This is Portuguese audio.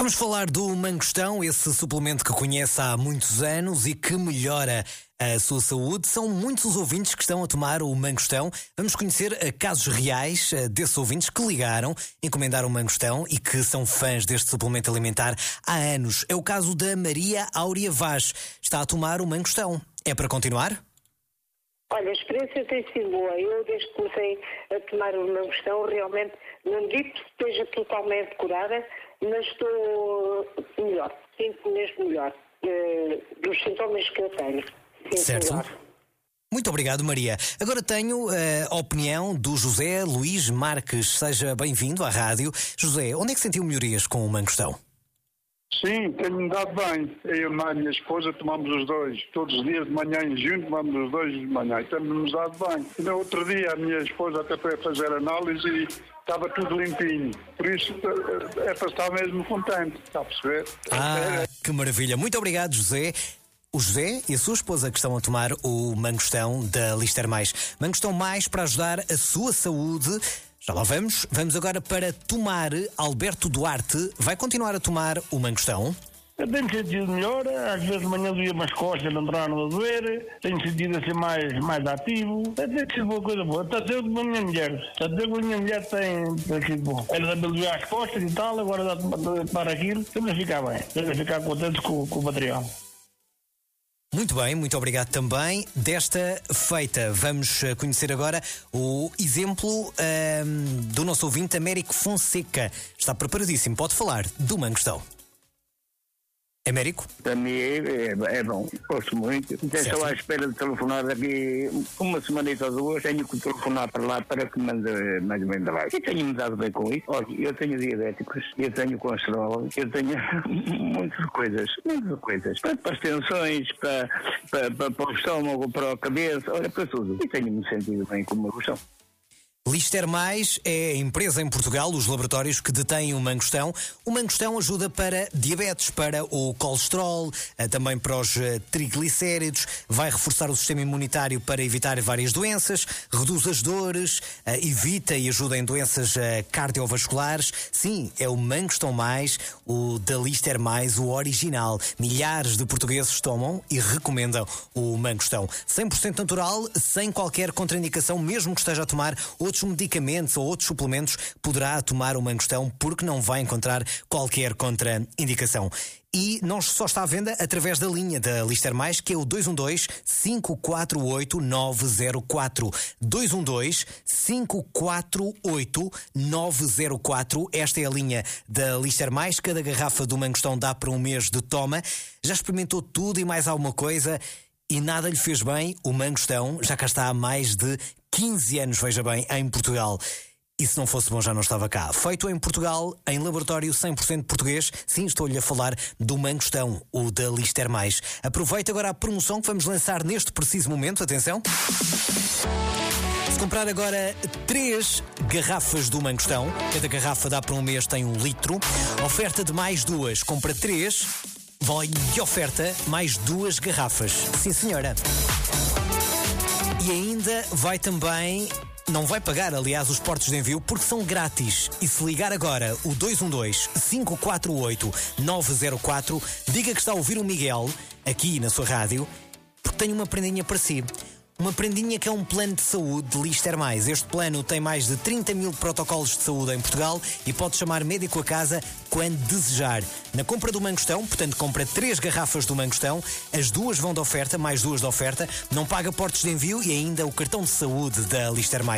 Vamos falar do mangostão, esse suplemento que conhece há muitos anos e que melhora a sua saúde. São muitos os ouvintes que estão a tomar o mangostão. Vamos conhecer casos reais desses ouvintes que ligaram, encomendaram o mangostão e que são fãs deste suplemento alimentar há anos. É o caso da Maria Áurea Vaz. Está a tomar o mangostão. É para continuar? Olha, a experiência tem sido boa. Eu, desde que comecei a tomar o mangostão, realmente não digo que esteja totalmente curada, mas estou melhor. Sinto mesmo melhor dos sintomas que eu tenho. Sinto certo. Melhor. Muito obrigado, Maria. Agora tenho a opinião do José Luís Marques. Seja bem-vindo à rádio. José, onde é que sentiu melhorias com o mangostão? Sim, tenho-me dado bem. Eu e a minha esposa tomamos os dois. Todos os dias de manhã em junho tomamos os dois de manhã e temos-nos dado bem. E no outro dia a minha esposa até foi a fazer análise e estava tudo limpinho. Por isso é para estar mesmo contente. Está a perceber? Que maravilha. Muito obrigado, José. O José e a sua esposa que estão a tomar o mangostão da Lister Mais. Mangostão Mais para ajudar a sua saúde. Já lá vamos. Vamos agora para tomar. Alberto Duarte vai continuar a tomar o mangostão. Eu tenho sentido melhor, às vezes de manhã doía umas costas, não entraram a doer, tenho sentido assim mais ativo, tem sido uma coisa boa. Está a ser com a minha mulher, tem sido bom. Ela também doía as costas e tal, agora dá para aquilo, estamos a ficar bem, estamos a ficar contentes com o material. Muito bem, muito obrigado também. Desta feita, vamos conhecer agora o exemplo do nosso ouvinte Américo Fonseca. Está preparadíssimo, pode falar do mangostão. Américo? Para mim é bom, gosto muito. Estou à espera de telefonar daqui uma semanita ou duas. Tenho que telefonar para lá para que mande mais ou menos lá. E tenho-me dado bem com isso. Olha, eu tenho diabéticos, eu tenho colesterol, eu tenho muitas coisas. Para as tensões, para o estômago, para a cabeça, olha, para tudo. E tenho-me sentido bem com uma questão. Lister Mais é a empresa em Portugal, os laboratórios que detêm o mangostão. O mangostão ajuda para diabetes, para o colesterol, também para os triglicéridos, vai reforçar o sistema imunitário para evitar várias doenças, reduz as dores, evita e ajuda em doenças cardiovasculares. Sim, é o mangostão Mais, o da Lister Mais, o original. Milhares de portugueses tomam e recomendam o mangostão. 100% natural, sem qualquer contraindicação, mesmo que esteja a tomar outros medicamentos ou outros suplementos, poderá tomar o mangostão porque não vai encontrar qualquer contraindicação. E não só está à venda através da linha da Lister Mais, que é o 212-548-904. 212-548-904. Esta é a linha da Lister Mais. Cada garrafa do mangostão dá para um mês de toma. Já experimentou tudo e mais alguma coisa e nada lhe fez bem? O mangostão já cá está há mais de 15 anos, veja bem, em Portugal. E se não fosse bom já não estava cá. Feito em Portugal, em laboratório 100% português. Sim, estou-lhe a falar do mangostão, o da Lister Mais. Aproveita agora a promoção que vamos lançar neste preciso momento. Atenção! Se comprar agora 3 garrafas do mangostão, cada garrafa dá para um mês, tem 1 litro. Oferta de mais 2, compra 3, vai de oferta mais 2 garrafas. Sim, senhora. E ainda vai também... Não vai pagar, aliás, os portos de envio porque são grátis. E se ligar agora o 212-548-904, diga que está a ouvir o Miguel, aqui na sua rádio, porque tenho uma prendinha para si. Uma prendinha que é um plano de saúde de Lister Mais. Este plano tem mais de 30 mil protocolos de saúde em Portugal e pode chamar médico a casa quando desejar. Na compra do mangostão, portanto compra 3 garrafas do mangostão, as 2 vão de oferta, mais 2 de oferta, não paga portos de envio e ainda o cartão de saúde da Lister Mais.